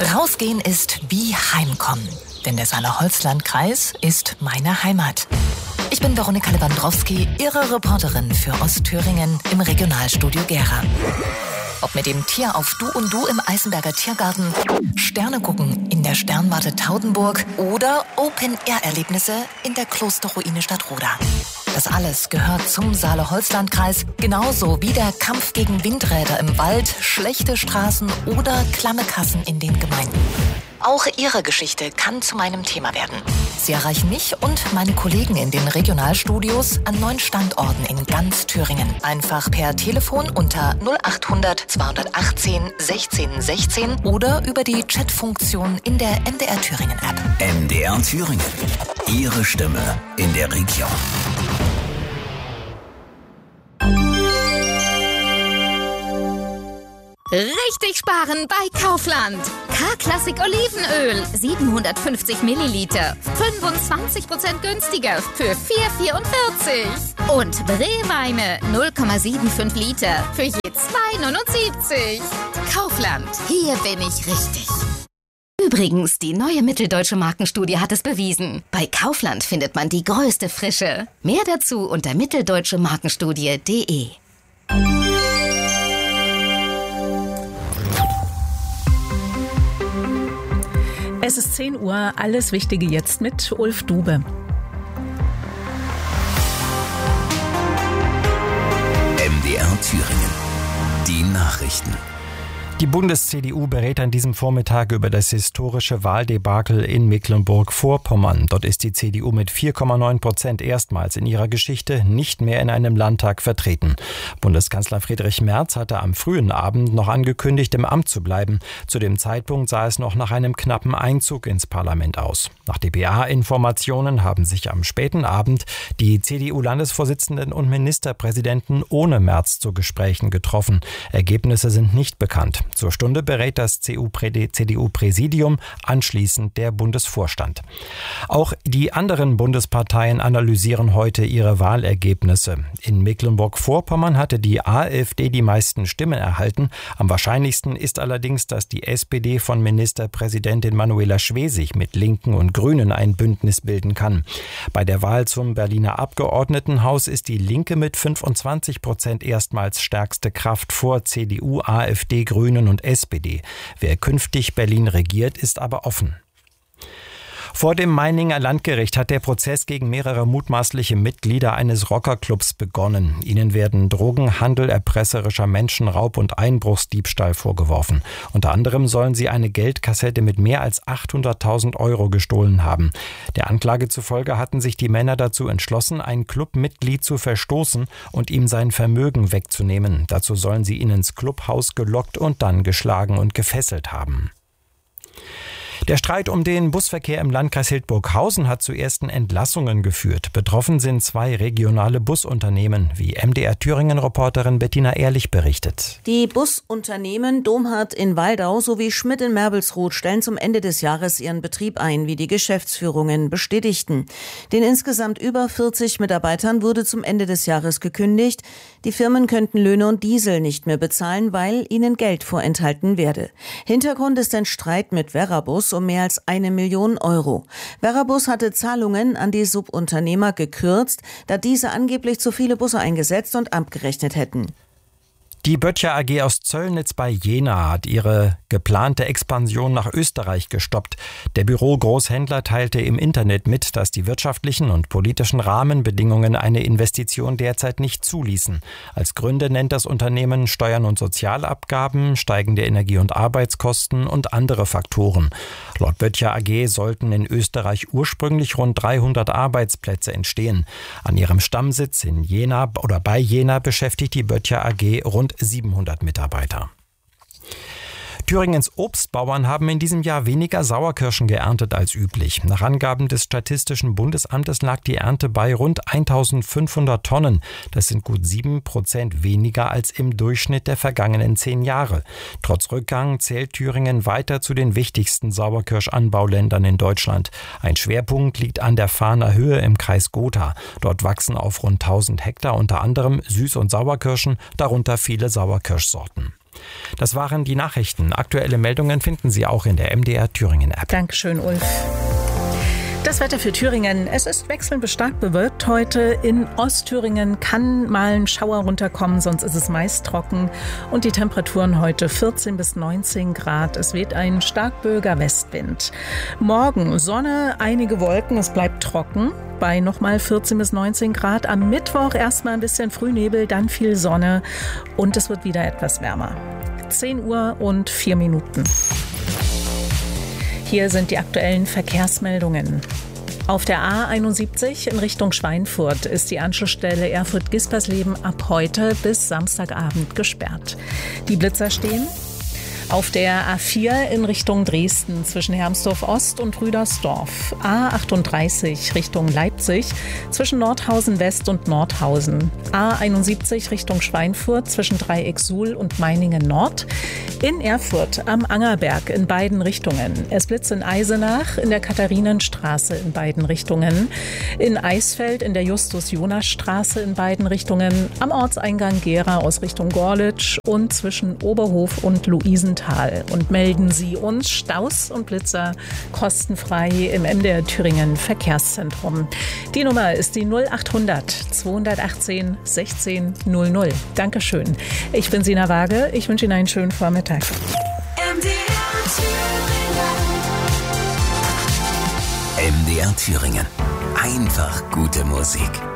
Rausgehen ist wie Heimkommen, denn der Saale-Holzland-Kreis ist meine Heimat. Ich bin Veronika Lewandowski, Ihre Reporterin für Ostthüringen im Regionalstudio Gera. Ob mit dem Tier auf Du und Du im Eisenberger Tiergarten, Sterne gucken in der Sternwarte Taudenburg oder Open-Air-Erlebnisse in der Klosterruine Stadtroda. Das alles gehört zum Saale-Holzland-Kreis, genauso wie der Kampf gegen Windräder im Wald, schlechte Straßen oder klamme Kassen in den Gemeinden. Auch Ihre Geschichte kann zu meinem Thema werden. Sie erreichen mich und meine Kollegen in den Regionalstudios an 9 Standorten in ganz Thüringen. Einfach per Telefon unter 0800 218 16 16 oder über die Chatfunktion in der MDR Thüringen App. MDR Thüringen. Ihre Stimme in der Region. Richtig sparen bei Kaufland. K-Klassik Olivenöl, 750 Milliliter, 25% günstiger für 4,44. Und Brewweine, 0,75 Liter für je 2,79. Kaufland, hier bin ich richtig. Übrigens, die neue Mitteldeutsche Markenstudie hat es bewiesen. Bei Kaufland findet man die größte Frische. Mehr dazu unter mitteldeutschemarkenstudie.de. Es ist 10 Uhr, alles Wichtige jetzt mit Ulf Dube. MDR Thüringen. Die Nachrichten. Die Bundes-CDU berät an diesem Vormittag über das historische Wahldebakel in Mecklenburg-Vorpommern. Dort ist die CDU mit 4,9% erstmals in ihrer Geschichte nicht mehr in einem Landtag vertreten. Bundeskanzler Friedrich Merz hatte am frühen Abend noch angekündigt, im Amt zu bleiben. Zu dem Zeitpunkt sah es noch nach einem knappen Einzug ins Parlament aus. Nach dpa-Informationen haben sich am späten Abend die CDU-Landesvorsitzenden und Ministerpräsidenten ohne Merz zu Gesprächen getroffen. Ergebnisse sind nicht bekannt. Zur Stunde berät das CDU-Präsidium, anschließend der Bundesvorstand. Auch die anderen Bundesparteien analysieren heute ihre Wahlergebnisse. In Mecklenburg-Vorpommern hatte die AfD die meisten Stimmen erhalten. Am wahrscheinlichsten ist allerdings, dass die SPD von Ministerpräsidentin Manuela Schwesig mit Linken und Grünen ein Bündnis bilden kann. Bei der Wahl zum Berliner Abgeordnetenhaus ist die Linke mit 25% erstmals stärkste Kraft vor CDU, AfD, Grünen und SPD. Wer künftig Berlin regiert, ist aber offen. Vor dem Meininger Landgericht hat der Prozess gegen mehrere mutmaßliche Mitglieder eines Rockerclubs begonnen. Ihnen werden Drogenhandel, erpresserischer Menschenraub und Einbruchsdiebstahl vorgeworfen. Unter anderem sollen sie eine Geldkassette mit mehr als 800.000 Euro gestohlen haben. Der Anklage zufolge hatten sich die Männer dazu entschlossen, ein Clubmitglied zu verstoßen und ihm sein Vermögen wegzunehmen. Dazu sollen sie ihn ins Clubhaus gelockt und dann geschlagen und gefesselt haben. Der Streit um den Busverkehr im Landkreis Hildburghausen hat zu ersten Entlassungen geführt. Betroffen sind 2 regionale Busunternehmen, wie MDR Thüringen-Reporterin Bettina Ehrlich berichtet. Die Busunternehmen Domhardt in Waldau sowie Schmidt in Merbelsroth stellen zum Ende des Jahres ihren Betrieb ein, wie die Geschäftsführungen bestätigten. Den insgesamt über 40 Mitarbeitern wurde zum Ende des Jahres gekündigt. Die Firmen könnten Löhne und Diesel nicht mehr bezahlen, weil ihnen Geld vorenthalten werde. Hintergrund ist ein Streit mit Verabus um mehr als 1 Million Euro. Verabus hatte Zahlungen an die Subunternehmer gekürzt, da diese angeblich zu viele Busse eingesetzt und abgerechnet hätten. Die Böttcher AG aus Zöllnitz bei Jena hat ihre geplante Expansion nach Österreich gestoppt. Der Bürogroßhändler teilte im Internet mit, dass die wirtschaftlichen und politischen Rahmenbedingungen eine Investition derzeit nicht zuließen. Als Gründe nennt das Unternehmen Steuern und Sozialabgaben, steigende Energie- und Arbeitskosten und andere Faktoren. Laut Böttcher AG sollten in Österreich ursprünglich rund 300 Arbeitsplätze entstehen. An ihrem Stammsitz in Jena oder bei Jena beschäftigt die Böttcher AG rund 700 Mitarbeiter. Thüringens Obstbauern haben in diesem Jahr weniger Sauerkirschen geerntet als üblich. Nach Angaben des Statistischen Bundesamtes lag die Ernte bei rund 1.500 Tonnen. Das sind gut 7% weniger als im Durchschnitt der vergangenen 10 Jahre. Trotz Rückgang zählt Thüringen weiter zu den wichtigsten Sauerkirschanbauländern in Deutschland. Ein Schwerpunkt liegt an der Fahner Höhe im Kreis Gotha. Dort wachsen auf rund 1.000 Hektar unter anderem Süß- und Sauerkirschen, darunter viele Sauerkirschsorten. Das waren die Nachrichten. Aktuelle Meldungen finden Sie auch in der MDR Thüringen App. Dankeschön, Ulf. Das Wetter für Thüringen. Es ist wechselnd bis stark bewölkt heute. In Ostthüringen kann mal ein Schauer runterkommen, sonst ist es meist trocken. Und die Temperaturen heute 14 bis 19 Grad. Es weht ein stark böiger Westwind. Morgen Sonne, einige Wolken, es bleibt trocken. Bei nochmal 14 bis 19 Grad. Am Mittwoch erstmal ein bisschen Frühnebel, dann viel Sonne. Und es wird wieder etwas wärmer. 10 Uhr und 4 Minuten. Hier sind die aktuellen Verkehrsmeldungen. Auf der A71 in Richtung Schweinfurt ist die Anschlussstelle Erfurt-Gispersleben ab heute bis Samstagabend gesperrt. Die Blitzer stehen. Auf der A4 in Richtung Dresden zwischen Hermsdorf Ost und Rüdersdorf. A38 Richtung Leipzig zwischen Nordhausen West und Nordhausen. A71 Richtung Schweinfurt zwischen Dreieck-Suhl und Meiningen Nord. In Erfurt am Angerberg in beiden Richtungen. Es blitzt in Eisenach in der Katharinenstraße in beiden Richtungen. In Eisfeld in der Justus-Jonas-Straße in beiden Richtungen. Am Ortseingang Gera aus Richtung Gorlitz und zwischen Oberhof und Luisenthal. Und melden Sie uns Staus und Blitzer kostenfrei im MDR Thüringen Verkehrszentrum. Die Nummer ist die 0800 218 16 00. Dankeschön. Ich bin Sina Waage. Ich wünsche Ihnen einen schönen Vormittag. MDR Thüringen. Einfach gute Musik.